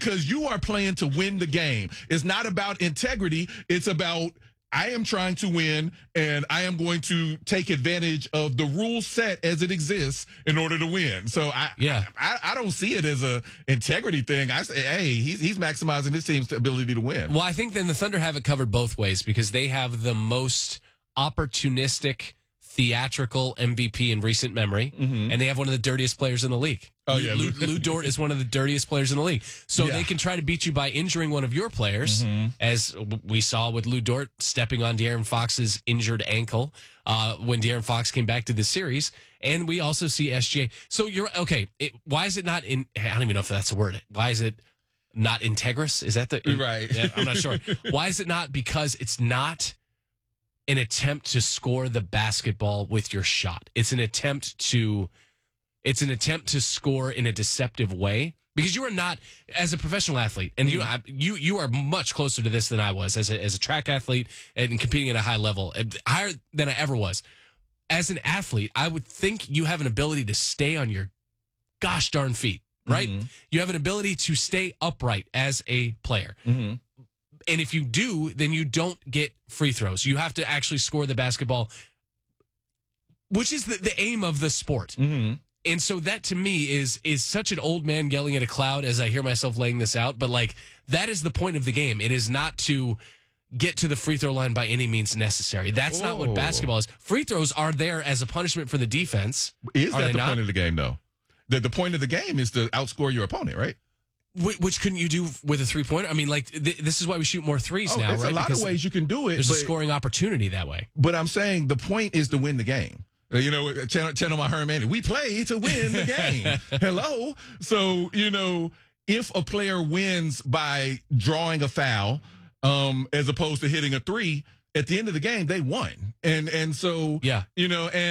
because you are playing to win the game. It's not about integrity. It's about, I am trying to win, and I am going to take advantage of the rule set as it exists in order to win. So I don't see it as a integrity thing. I say, hey, he's maximizing his team's ability to win. Well, I think then the Thunder have it covered both ways because they have the most opportunistic, theatrical MVP in recent memory, and they have one of the dirtiest players in the league. Oh, yeah. Lou Dort is one of the dirtiest players in the league. So they can try to beat you by injuring one of your players, as we saw with Lou Dort stepping on De'Aaron Fox's injured ankle when De'Aaron Fox came back to the series. And we also see SGA. So you're okay. Why is it not in? I don't even know if that's a word. Why is it not integrous? Is that the right? Yeah, I'm not sure. Why is it not? Because it's not an attempt to score the basketball with your shot. It's an attempt to score in a deceptive way, because you are not, as a professional athlete, and you are much closer to this than I was as a track athlete and competing at a high level, higher than I ever was. As an athlete, I would think you have an ability to stay on your gosh darn feet, right? You have an ability to stay upright as a player. And if you do, then you don't get free throws. You have to actually score the basketball, which is the aim of the sport. And so that to me is such an old man yelling at a cloud as I hear myself laying this out. But like, that is the point of the game. It is not to get to the free throw line by any means necessary. That's not what basketball is. Free throws are there as a punishment for the defense. Is that the point of the game, though? The point of the game is to outscore your opponent, right? Which couldn't you do with a three-pointer? I mean, like, this is why we shoot more threes now, there's right? a lot of ways you can do it. There's a scoring opportunity that way. But I'm saying the point is to win the game. Channel my Herman, we play to win the game. Hello. So, if a player wins by drawing a foul, as opposed to hitting a three, at the end of the game, they won. And so, you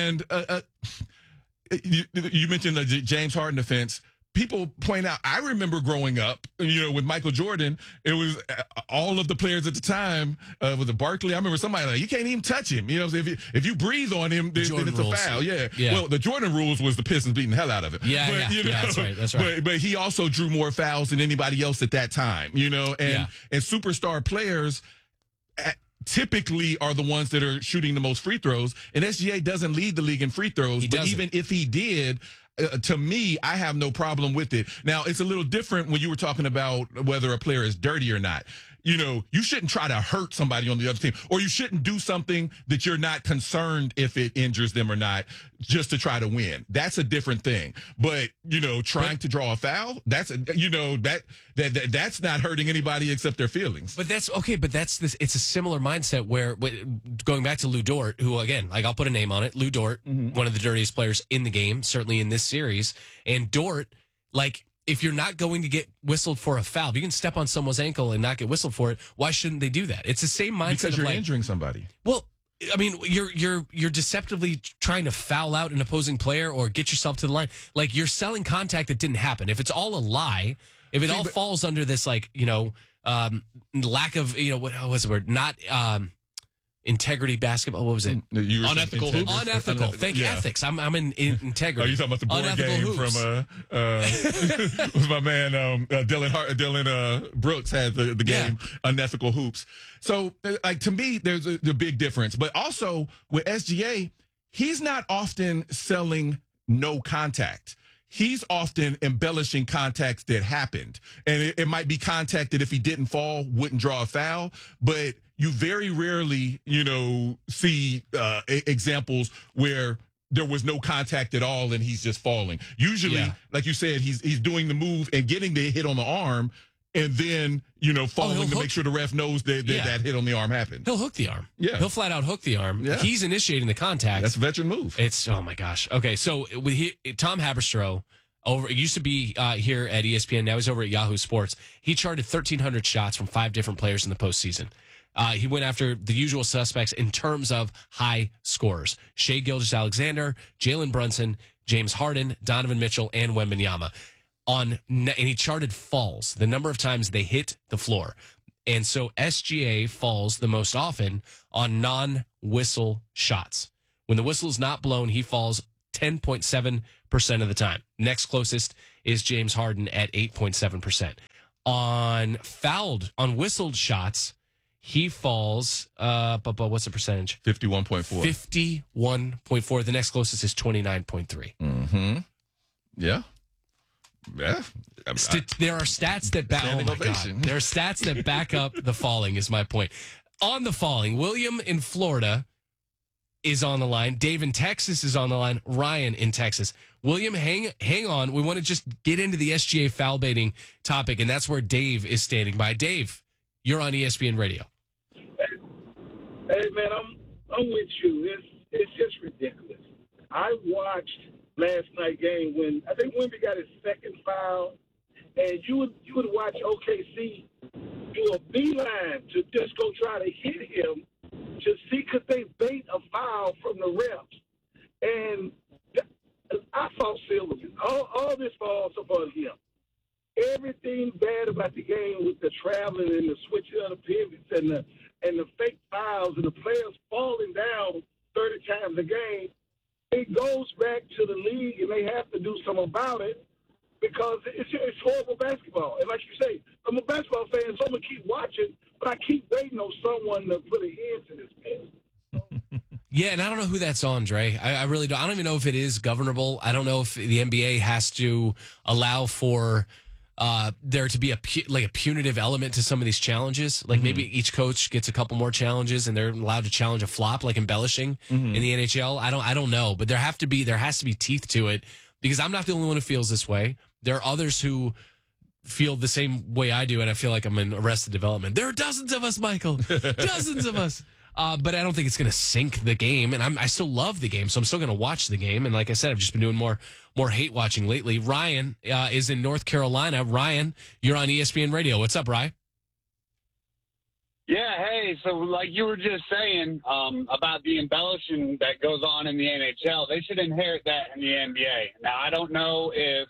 mentioned the James Harden defense. People point out, I remember growing up, with Michael Jordan, it was all of the players at the time, was it Barkley? I remember somebody like, you can't even touch him. If you breathe on him, then it's a foul. Yeah. Well, the Jordan rules was the Pistons beating the hell out of him. That's right. But he also drew more fouls than anybody else at that time, and superstar players typically are the ones that are shooting the most free throws. And SGA doesn't lead the league in free throws, but even if he did, to me, I have no problem with it. Now, it's a little different when you were talking about whether a player is dirty or not. You shouldn't try to hurt somebody on the other team, or you shouldn't do something that you're not concerned if it injures them or not just to try to win. That's a different thing. But, trying to draw a foul, that's not hurting anybody except their feelings. But that's okay. But it's a similar mindset where, going back to Lou Dort, who, again, like, I'll put a name on it. Lou Dort, one of the dirtiest players in the game, certainly in this series. And Dort, like, if you're not going to get whistled for a foul, if you can step on someone's ankle and not get whistled for it, why shouldn't they do that? It's the same mindset. Because you're injuring somebody. Well, I mean, you're deceptively trying to foul out an opposing player or get yourself to the line. Like, you're selling contact that didn't happen. If it's all a lie, if it all falls under this, like, lack of, what was the word? Not integrity basketball. What was it? Unethical hoops. Unethical. Thank you. Ethics. I'm in integrity. Are you talking about the board game from my man Dylan Brooks had the game Unethical Hoops. So, like, to me, there's a big difference. But also with SGA, he's not often selling no contact. He's often embellishing contacts that happened. And it might be contact that if he didn't fall, wouldn't draw a foul. But you very rarely, see examples where there was no contact at all and he's just falling. Usually, like you said, he's doing the move and getting the hit on the arm and then, falling to make sure the ref knows that hit on the arm happened. He'll hook the arm. Yeah. He'll flat out hook the arm. Yeah. He's initiating the contact. That's a veteran move. Oh my gosh. Okay. So Tom Haberstroh used to be here at ESPN. Now he's over at Yahoo Sports. He charted 1,300 shots from 5 different players in the postseason. He went after the usual suspects in terms of high scorers: Shai Gilgeous-Alexander, Jalen Brunson, James Harden, Donovan Mitchell, and Wembanyama. And he charted falls, the number of times they hit the floor. And so SGA falls the most often on non-whistle shots. When the whistle is not blown, he falls 10.7% of the time. Next closest is James Harden at 8.7%. on whistled shots, he falls, but what's the percentage? 51.4. 51.4. The next closest is 29.3. Mm-hmm. Yeah. Yeah. There are stats that back. Oh my God. There are stats that back up the falling. Is my point. On the falling, William in Florida is on the line. Dave in Texas is on the line. Ryan in Texas. William, hang on. We want to just get into the SGA foul baiting topic, and that's where Dave is standing by. Dave, you're on ESPN Radio. Hey man, I'm with you. It's just ridiculous. I watched last night game when I think Wemby got his second foul, and you would watch OKC do a beeline to just go try to hit him to see could they bait a foul from the refs. And I saw Silverman. All this falls upon him. Everything bad about the game with the traveling and the switching of the pivots and the fake fouls and the players falling down 30 times a game, it goes back to the league, and they have to do something about it because it's horrible basketball. And like you say, I'm a basketball fan, so I'm going to keep watching, but I keep waiting on someone to put an end to this mess. Yeah, and I don't know who that's on, Dre. I really don't. I don't even know if it is governable. I don't know if the NBA has to allow for there to be a punitive element to some of these challenges. Like maybe each coach gets a couple more challenges and they're allowed to challenge a flop, like embellishing in the NHL. I don't know, but there has to be teeth to it because I'm not the only one who feels this way. There are others who feel the same way I do, and I feel like I'm in Arrested Development. There are dozens of us, Michael, dozens of us. But I don't think it's going to sink the game, and I still love the game, so I'm still going to watch the game. And like I said, I've just been doing more hate watching lately. Ryan is in North Carolina. Ryan, you're on ESPN Radio. What's up, Ryan? Yeah, hey, so like you were just saying about the embellishing that goes on in the NHL, they should inherit that in the NBA. Now, I don't know if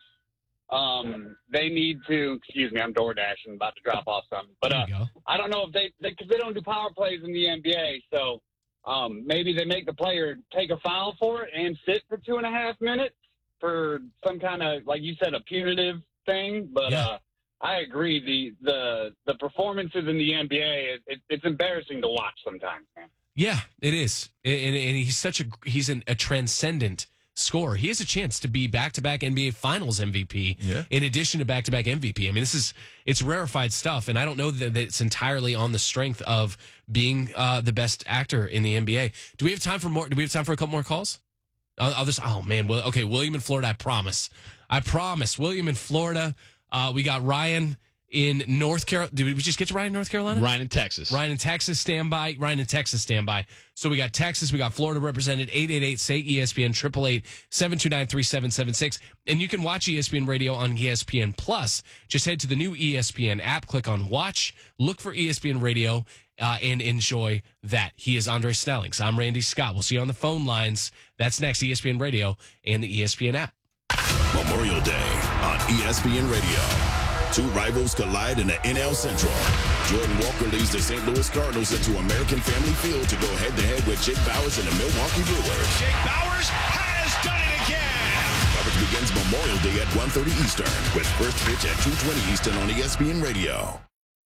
they need to, excuse me, I'm door dashing, about to drop off something. But I don't know if because they don't do power plays in the NBA. So maybe they make the player take a foul for it and sit for 2.5 minutes for some kind of, like you said, a punitive thing. But I agree. The performances in the NBA, it's embarrassing to watch sometimes, man. Yeah, it is. And he's a transcendent scorer. He has a chance to be back-to-back NBA Finals MVP in addition to back-to-back MVP. I mean, it's rarefied stuff, and I don't know that it's entirely on the strength of being the best actor in the NBA. Do we have time for more? Do we have time for a couple more calls? I'll just, oh man, well, okay, William in Florida, I promise. William in Florida. We got Ryan in North Carolina. Did we just get to Ryan in North Carolina? Ryan in Texas. Ryan in Texas, stand by. Ryan in Texas, stand by. So we got Texas, we got Florida represented, 888-SAY-ESPN, 888-729-3776. And you can watch ESPN Radio on ESPN Plus. Just head to the new ESPN app, click on Watch, look for ESPN Radio, and enjoy that. He is Andre Snellings. I'm Randy Scott. We'll see you on the phone lines. That's next, ESPN Radio and the ESPN app. Memorial Day on ESPN Radio. Two rivals collide in the NL Central. Jordan Walker leads the St. Louis Cardinals into American Family Field to go head-to-head with Jake Bauers and the Milwaukee Brewers. Jake Bauers has done it again. Coverage begins Memorial Day at 1:30 Eastern with first pitch at 2:20 Eastern on ESPN Radio.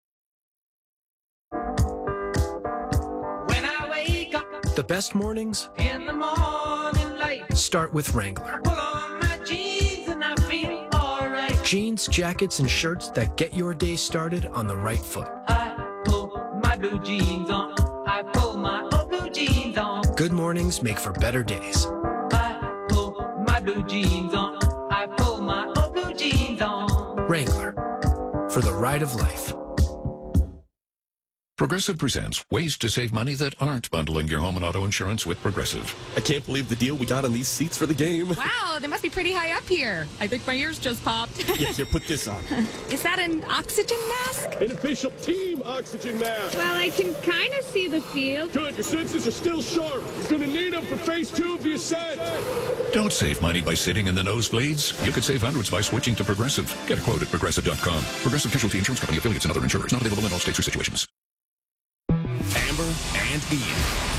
When I wake up The best mornings in the morning light, start with Wrangler. pull on my jeans and I feel alright. Jeans, jackets, and shirts that get your day started on the right foot. I pull my blue jeans on. I pull my old blue jeans on. Good mornings make for better days. I pull my blue jeans on. I pull my old blue jeans on. Wrangler, for the ride of life. Progressive presents ways to save money that aren't bundling your home and auto insurance with Progressive. I can't believe the deal we got on these seats for the game. Wow, they must be pretty high up here. I think my ears just popped. Yeah, here, put this on. Is that an oxygen mask? An official team oxygen mask. Well, I can kind of see the field. Good, your senses are still sharp. He's going to need them for phase 2 of the ascent. Don't save money by sitting in the nosebleeds. You could save hundreds by switching to Progressive. Get a quote at Progressive.com. Progressive Casualty Insurance Company, affiliates, and other insurers. Not available in all states or situations. Amber and Ian. I was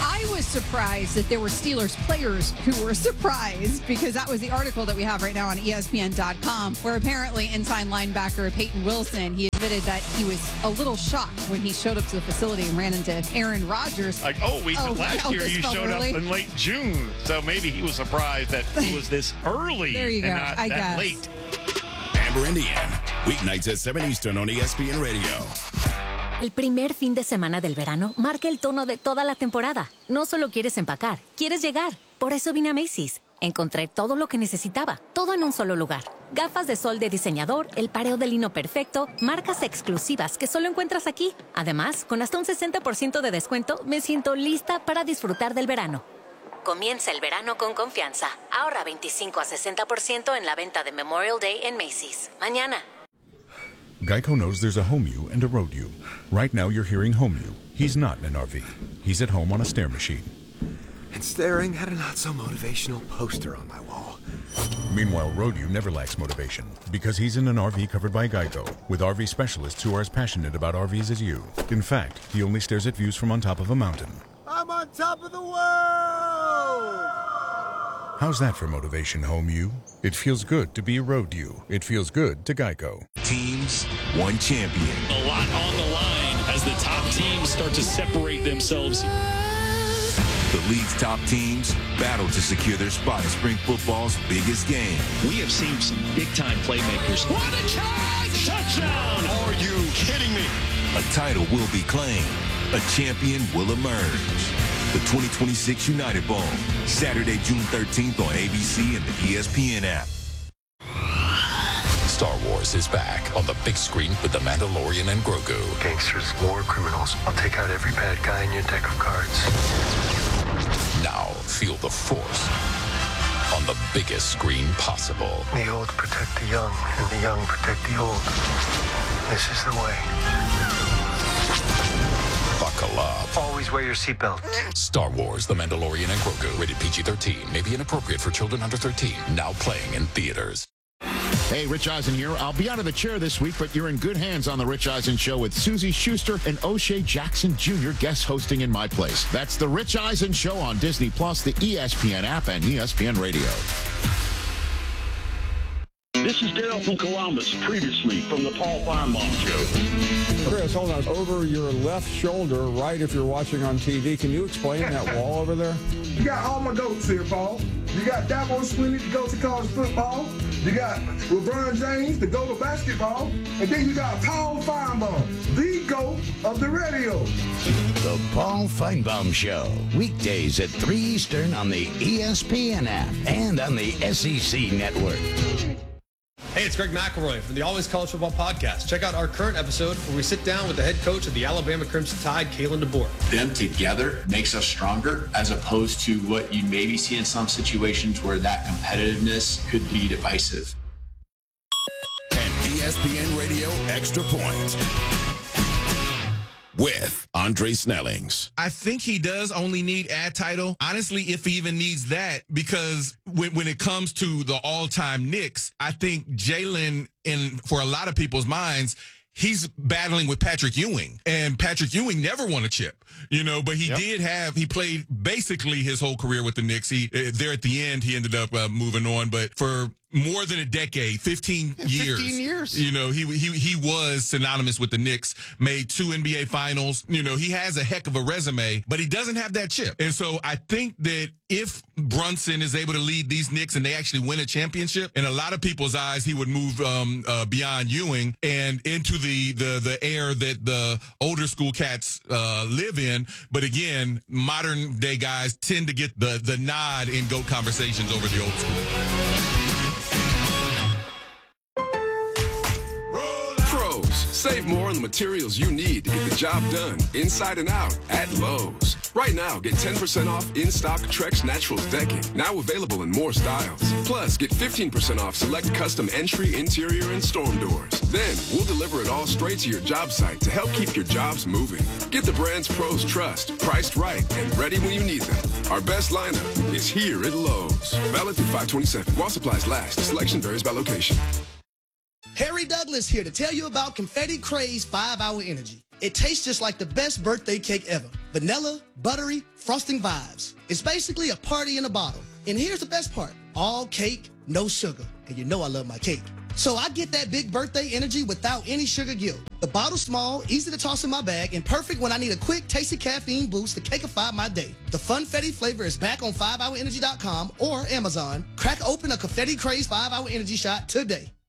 was surprised that there were Steelers players who were surprised, because that was the article that we have right now on ESPN.com, where apparently inside linebacker Peyton Wilson, he admitted that he was a little shocked when he showed up to the facility and ran into Aaron Rodgers. Last year you showed up in late June, so maybe he was surprised that it was this early there you and go. not I that guess. late. Amber Indian, weeknights at 7 Eastern on ESPN Radio. El primer fin de semana del verano marca el tono de toda la temporada. No solo quieres empacar, quieres llegar. Por eso vine a Macy's. Encontré todo lo que necesitaba, todo en un solo lugar. Gafas de sol de diseñador, el pareo de lino perfecto, marcas exclusivas que solo encuentras aquí. Además, con hasta un 60% de descuento, me siento lista para disfrutar del verano. Comienza el verano con confianza. Ahorra 25 a 60% en la venta de Memorial Day en Macy's. Mañana. Geico knows there's a home you and a road you. Right now you're hearing home you. He's not in an RV. He's at home on a stair machine. And staring at a not-so-motivational poster on my wall. Meanwhile, road you never lacks motivation because he's in an RV covered by Geico with RV specialists who are as passionate about RVs as you. In fact, he only stares at views from on top of a mountain. I'm on top of the world! How's that for motivation, home you? It feels good to be a road you. It feels good to Geico. Teams, one champion. A lot on the line as the top teams start to separate themselves. The league's top teams battle to secure their spot in spring football's biggest game. We have seen some big-time playmakers. What a charge! Touchdown! Are you kidding me? A title will be claimed. A champion will emerge. The 2026 United Bowl, Saturday, June 13th on ABC and the ESPN app. Star Wars is back on the big screen with The Mandalorian and Grogu. Gangsters, war criminals. I'll take out every bad guy in your deck of cards. Now feel the Force on the biggest screen possible. The old protect the young, and the young protect the old. This is the way. Buckle up. Always wear your seatbelt. Star Wars, The Mandalorian and Grogu. Rated PG-13. May be inappropriate for children under 13. Now playing in theaters. Hey, Rich Eisen here. I'll be out of the chair this week, but you're in good hands on The Rich Eisen Show with Susie Schuster and O'Shea Jackson Jr. guest hosting in my place. That's The Rich Eisen Show on Disney+, the ESPN app, and ESPN Radio. This is Dale from Columbus, previously from the Paul Feinbaum Show. Chris, hold on. Over your left shoulder, right if you're watching on TV, can you explain that wall over there? You got all my goats here, Paul. You got Dabo Swinney, the goat to college football. You got LeBron James, the goat of basketball. And then you got Paul Feinbaum, the goat of the radio. The Paul Feinbaum Show, weekdays at 3 Eastern on the ESPN app and on the SEC Network. Hey, it's Greg McElroy from the Always College Football Podcast. Check out our current episode where we sit down with the head coach of the Alabama Crimson Tide, Kalen DeBoer. Them together makes us stronger, as opposed to what you maybe see in some situations where that competitiveness could be divisive. And ESPN Radio Extra Point with Andre Snellings. I think he does only need ad title. Honestly, if he even needs that, because when it comes to the all-time Knicks, I think Jalen, for a lot of people's minds, he's battling with Patrick Ewing. And Patrick Ewing never won a chip, but he played basically his whole career with the Knicks. There at the end, he ended up moving on. But for more than a decade, 15 years. 15 years. He was synonymous with the Knicks, made 2 NBA finals. He has a heck of a resume, but he doesn't have that chip. And so I think that if Brunson is able to lead these Knicks and they actually win a championship, in a lot of people's eyes, he would move beyond Ewing and into the era that the older school cats live in. But again, modern day guys tend to get the nod in GOAT conversations over the old school. Save more on the materials you need to get the job done, inside and out, at Lowe's. Right now, get 10% off in-stock Trex Naturals decking, now available in more styles. Plus, get 15% off select custom entry, interior, and storm doors. Then, we'll deliver it all straight to your job site to help keep your jobs moving. Get the brands pros trust, priced right, and ready when you need them. Our best lineup is here at Lowe's. Valid through 5/27. While supplies last. Selection varies by location. Harry Douglas here to tell you about Confetti Craze 5-Hour Energy. It tastes just like the best birthday cake ever. vanilla, buttery, frosting vibes. It's basically a party in a bottle. And here's the best part. All cake, no sugar. And you know I love my cake. So I get that big birthday energy without any sugar guilt. The bottle's small, easy to toss in my bag, and perfect when I need a quick, tasty caffeine boost to cakeify my day. The Funfetti flavor is back on 5hourenergy.com or Amazon. Crack open a Confetti Craze 5-Hour Energy Shot today.